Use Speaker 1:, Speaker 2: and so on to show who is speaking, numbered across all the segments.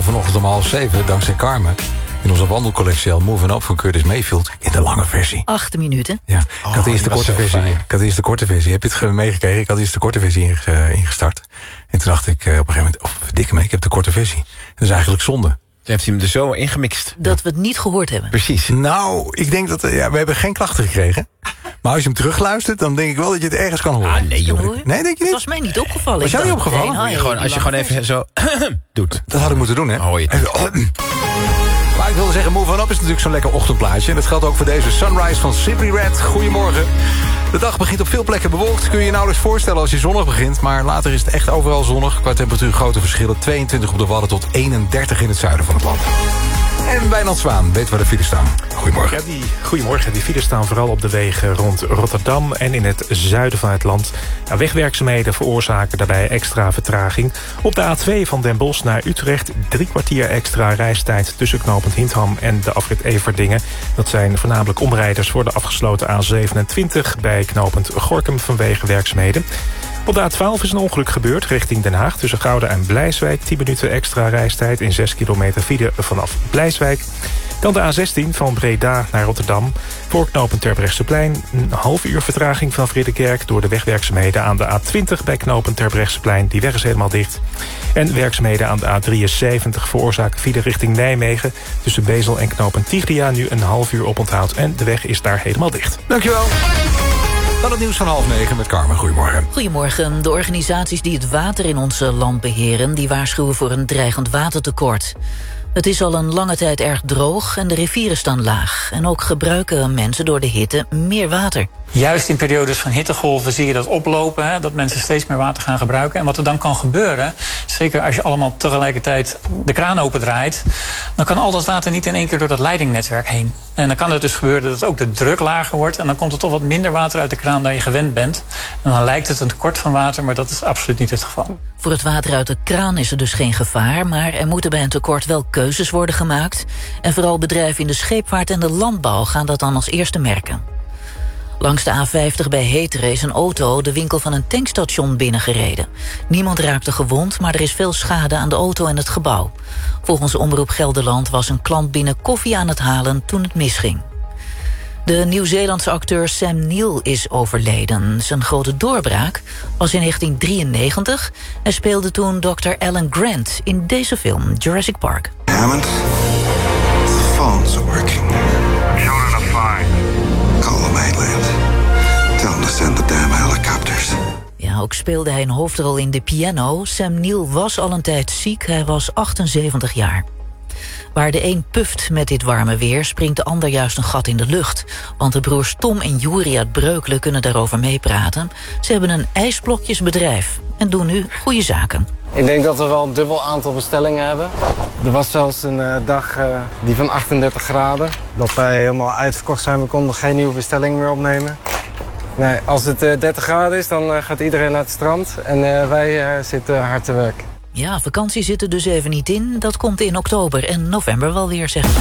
Speaker 1: vanochtend om 6:30, dankzij Carmen, in onze wandelcollectie al Moving Up van Curtis Mayfield in de lange versie.
Speaker 2: 8 minuten.
Speaker 1: Ja, ik had eerst de korte versie. Heb je het meegekregen? Ik had eerst de korte versie ingestart. En toen dacht ik op een gegeven moment, verdikke me, ik heb de korte versie. Dat is eigenlijk zonde.
Speaker 3: Toen heeft hij hem er zo ingemixt.
Speaker 2: Dat we het niet gehoord hebben.
Speaker 3: Precies.
Speaker 1: Nou, ik denk dat we hebben geen klachten gekregen. Maar als je hem terugluistert, dan denk ik wel dat je het ergens kan horen.
Speaker 3: Ah, nee, joh.
Speaker 1: Nee, denk je niet?
Speaker 2: Het was mij niet opgevallen.
Speaker 1: Was jou niet opgevallen?
Speaker 3: Als je gewoon even zo doet.
Speaker 1: Dat had ik moeten doen, hè?
Speaker 3: Hoor je het.
Speaker 1: Maar ik wilde zeggen, Move On Up is natuurlijk zo'n lekker ochtendplaatje. En dat geldt ook voor deze Sunrise van Simply Red. Goedemorgen. De dag begint op veel plekken bewolkt. Kun je je nauwelijks voorstellen als je zonnig begint. Maar later is het echt overal zonnig. Qua temperatuur grote verschillen. 22 op de Wadden tot 31 in het zuiden van het land. En Wijnand Zwaan weet waar de files staan. Goedemorgen.
Speaker 4: Ja, goedemorgen. Die files staan vooral op de wegen rond Rotterdam en in het zuiden van het land. Ja, wegwerkzaamheden veroorzaken daarbij extra vertraging. Op de A2 van Den Bosch naar Utrecht 3 kwartier extra reistijd tussen knooppunt Hindham en de afrit Everdingen. Dat zijn voornamelijk omrijders voor de afgesloten A27 bij knooppunt Gorinchem vanwege werkzaamheden. Op de A12 is een ongeluk gebeurd richting Den Haag. Tussen Gouda en Blijswijk 10 minuten extra reistijd in 6 kilometer file vanaf Blijswijk. Dan de A16 van Breda naar Rotterdam. Voor knooppunt Terbrechtseplein een half uur vertraging vanaf Ridderkerk door de wegwerkzaamheden aan de A20 bij knooppunt Terbrechtseplein. Die weg is helemaal dicht. En werkzaamheden aan de A73 veroorzaken file richting Nijmegen. Tussen Bezel en knooppunt Tigria nu een half uur oponthoud. En de weg is daar helemaal dicht.
Speaker 1: Dankjewel. Dan het nieuws van 8:30 met Carmen. Goedemorgen.
Speaker 2: Goedemorgen. De organisaties die het water in ons land beheren, die waarschuwen voor een dreigend watertekort. Het is al een lange tijd erg droog en de rivieren staan laag. En ook gebruiken mensen door de hitte meer water.
Speaker 5: Juist in periodes van hittegolven zie je dat oplopen, hè, dat mensen steeds meer water gaan gebruiken. En wat er dan kan gebeuren, zeker als je allemaal tegelijkertijd de kraan opendraait, dan kan al dat water niet in één keer door dat leidingnetwerk heen. En dan kan het dus gebeuren dat ook de druk lager wordt en dan komt er toch wat minder water uit de kraan dan je gewend bent. En dan lijkt het een tekort van water, maar dat is absoluut niet het geval.
Speaker 2: Voor het water uit de kraan is er dus geen gevaar, maar er moeten bij een tekort wel keuzes worden gemaakt. En vooral bedrijven in de scheepvaart en de landbouw gaan dat dan als eerste merken. Langs de A50 bij Heteren is een auto de winkel van een tankstation binnengereden. Niemand raakte gewond, maar er is veel schade aan de auto en het gebouw. Volgens Omroep Gelderland was een klant binnen koffie aan het halen toen het misging. De Nieuw-Zeelandse acteur Sam Neill is overleden. Zijn grote doorbraak was in 1993. Hij speelde toen Dr. Alan Grant in deze film, Jurassic Park.
Speaker 6: Hammond, the phones are working.
Speaker 7: Children are fine.
Speaker 6: Call the mainland. Tell them to send the damn helicopters.
Speaker 2: Ja, ook speelde hij een hoofdrol in The Piano. Sam Neill was al een tijd ziek, hij was 78 jaar. Waar de een puft met dit warme weer, springt de ander juist een gat in de lucht. Want de broers Tom en Juri uit Breukelen kunnen daarover meepraten. Ze hebben een ijsblokjesbedrijf en doen nu goede zaken.
Speaker 8: Ik denk dat we wel een dubbel aantal bestellingen hebben. Er was zelfs een dag die van 38 graden. Dat wij helemaal uitverkocht zijn. We konden geen nieuwe bestellingen meer opnemen. Nee, als het 30 graden is, dan gaat iedereen naar het strand. En wij zitten hard te werk.
Speaker 2: Ja, vakantie zit er dus even niet in. Dat komt in oktober en november wel weer, zeg.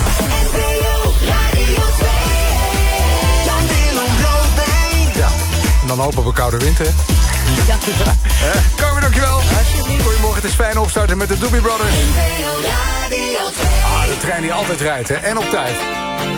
Speaker 1: Ja, en dan hopen we koude winter.
Speaker 2: Ja.
Speaker 1: Carmen, dankjewel. Goedemorgen, het is fijn opstarten met de Doobie Brothers. De trein die altijd rijdt, hè? En op tijd.